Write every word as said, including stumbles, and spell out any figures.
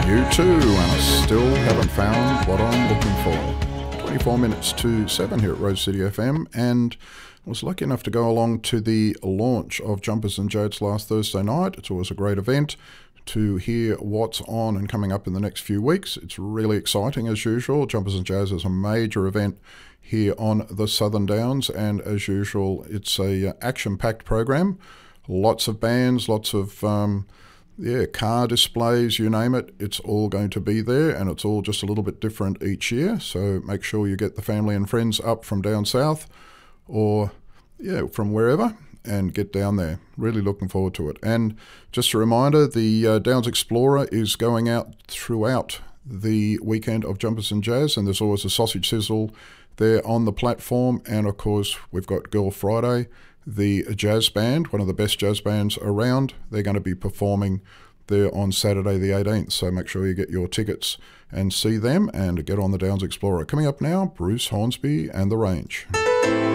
You too, and I still haven't found what I'm looking for. twenty-four minutes to seven here at Rose City F M, and I was lucky enough to go along to the launch of Jumpers and Jazz last Thursday night. It's always a great event to hear what's on and coming up in the next few weeks. It's really exciting as usual. Jumpers and Jazz is a major event here on the Southern Downs, and as usual, it's a action-packed program. Lots of bands, lots of um, yeah, car displays, you name it. It's all going to be there, and it's all just a little bit different each year. So make sure you get the family and friends up from down south or yeah, from wherever, and get down there. Really looking forward to it. And just a reminder, the uh, Downs Explorer is going out throughout the weekend of Jumpers and Jazz, and there's always a sausage sizzle there on the platform. And of course, we've got Girl Friday, the jazz band, one of the best jazz bands around. They're going to be performing there on Saturday the eighteenth, so make sure you get your tickets and see them and get on the Downs Explorer. Coming up now, Bruce Hornsby and The Range.